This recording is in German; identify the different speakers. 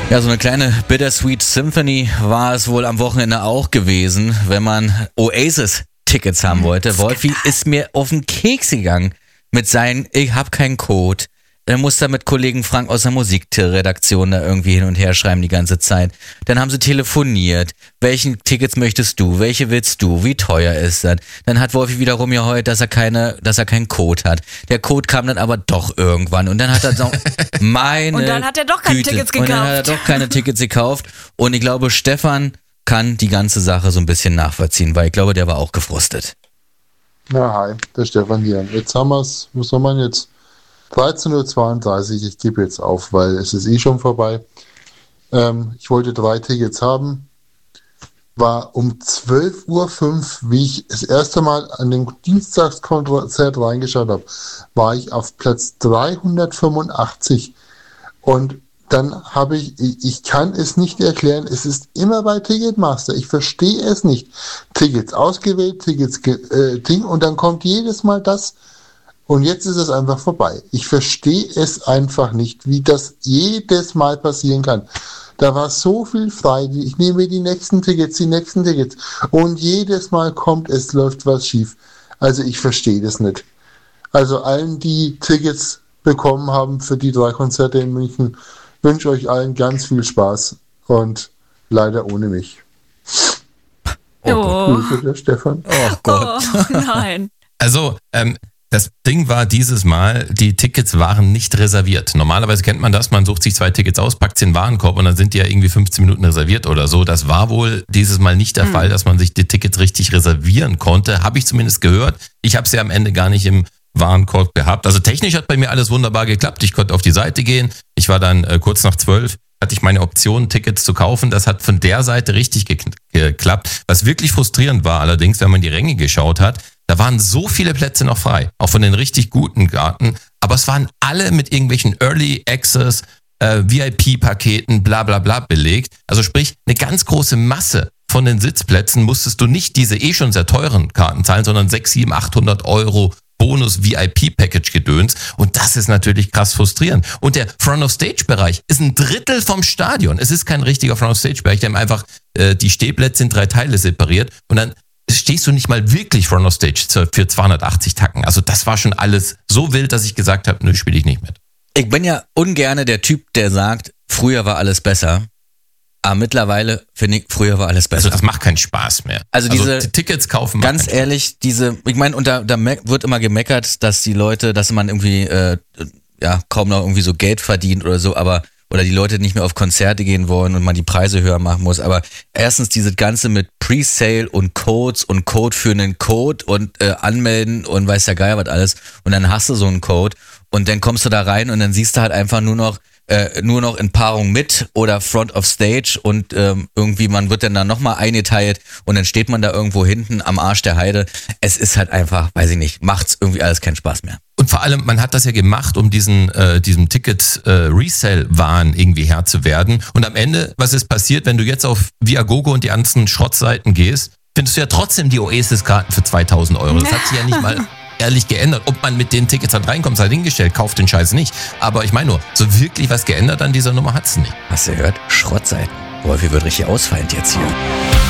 Speaker 1: Ja, so eine kleine Bittersweet Symphony war es wohl am Wochenende auch gewesen, wenn man Oasis-Tickets haben wollte. Wolfi ist mir auf den Keks gegangen mit seinen "Ich hab keinen Code". Er muss da mit Kollegen Frank aus der Musikredaktion da irgendwie hin und her schreiben die ganze Zeit. Dann haben sie telefoniert. Welchen Tickets möchtest du? Welche willst du? Wie teuer ist das? Dann hat Wolfi wiederum ja heute, dass er keinen Code hat. Der Code kam dann aber doch irgendwann und dann hat er so meine
Speaker 2: Und dann hat er doch keine
Speaker 1: Güte.
Speaker 2: Tickets gekauft.
Speaker 1: Und dann hat er doch keine Tickets gekauft. Und ich glaube, Stefan kann die ganze Sache so ein bisschen nachvollziehen, weil ich glaube, der war auch gefrustet.
Speaker 3: Na, hi, der Stefan hier. Jetzt haben wir es, was soll man jetzt? 13.32 Uhr, ich gebe jetzt auf, weil es ist schon vorbei. Ich wollte 3 Tickets haben, war um 12.05 Uhr, wie ich das erste Mal an dem Dienstagskonzert reingeschaut habe, war ich auf Platz 385 und dann habe ich kann es nicht erklären, es ist immer bei Ticketmaster, ich verstehe es nicht. Tickets ausgewählt, Tickets Ding und dann kommt jedes Mal das. Und jetzt ist es einfach vorbei. Ich verstehe es einfach nicht, wie das jedes Mal passieren kann. Da war so viel frei. Ich nehme die nächsten Tickets. Und jedes Mal läuft was schief. Also ich verstehe das nicht. Also allen, die Tickets bekommen haben für die 3 Konzerte in München, wünsche euch allen ganz viel Spaß. Und leider ohne mich. Grüße, der Stefan.
Speaker 1: Oh Gott.
Speaker 2: Oh, nein.
Speaker 4: Also, das Ding war dieses Mal, die Tickets waren nicht reserviert. Normalerweise kennt man das, man sucht sich 2 Tickets aus, packt sie in den Warenkorb und dann sind die ja irgendwie 15 Minuten reserviert oder so. Das war wohl dieses Mal nicht der Fall, dass man sich die Tickets richtig reservieren konnte. Habe ich zumindest gehört. Ich habe sie am Ende gar nicht im Warenkorb gehabt. Also technisch hat bei mir alles wunderbar geklappt. Ich konnte auf die Seite gehen. Ich war dann kurz nach 12, hatte ich meine Option, Tickets zu kaufen. Das hat von der Seite richtig geklappt. Was wirklich frustrierend war allerdings, wenn man die Ränge geschaut hat, da waren so viele Plätze noch frei, auch von den richtig guten Garten, aber es waren alle mit irgendwelchen Early Access, VIP-Paketen, bla bla bla belegt. Also sprich, eine ganz große Masse von den Sitzplätzen musstest du nicht diese schon sehr teuren Karten zahlen, sondern 600, 700, 800 Euro Bonus-VIP-Package-Gedöns. Und das ist natürlich krass frustrierend. Und der Front-of-Stage-Bereich ist ein Drittel vom Stadion. Es ist kein richtiger Front-of-Stage-Bereich, die haben einfach die Stehplätze in 3 Teile separiert und dann stehst du nicht mal wirklich Front of Stage für 280 Tacken. Also das war schon alles so wild, dass ich gesagt habe, nö, spiele ich nicht mit.
Speaker 1: Ich bin ja ungerne der Typ, der sagt, früher war alles besser. Aber mittlerweile finde ich, früher war alles besser.
Speaker 4: Also das macht keinen Spaß mehr.
Speaker 1: Also diese
Speaker 4: die Tickets kaufen.
Speaker 1: Ganz ehrlich, ich meine, und da wird immer gemeckert, dass die Leute, dass man irgendwie kaum noch irgendwie so Geld verdient oder so, oder die Leute nicht mehr auf Konzerte gehen wollen und man die Preise höher machen muss. Aber erstens dieses Ganze mit Presale und Codes und Code für einen Code und anmelden und weiß der Geier was alles. Und dann hast du so einen Code und dann kommst du da rein und dann siehst du halt einfach nur noch in Paarung mit oder Front of Stage und irgendwie man wird dann da nochmal eingeteilt und dann steht man da irgendwo hinten am Arsch der Heide. Es ist halt einfach, weiß ich nicht, macht's irgendwie alles keinen Spaß mehr.
Speaker 4: Und vor allem, man hat das ja gemacht, um diesem Ticket-Resale-Wahn irgendwie Herr zu werden. Und am Ende, was ist passiert, wenn du jetzt auf Viagogo und die ganzen Schrottseiten gehst, findest du ja trotzdem die Oasis-Karten für 2.000 Euro. Das hat sich ja nicht mal ehrlich geändert. Ob man mit den Tickets dann reinkommt, sei hingestellt, kauft den Scheiß nicht. Aber ich meine nur, so wirklich was geändert an dieser Nummer hat's nicht.
Speaker 1: Hast du gehört? Schrottseiten. Wolfi wird richtig ausfallend jetzt hier.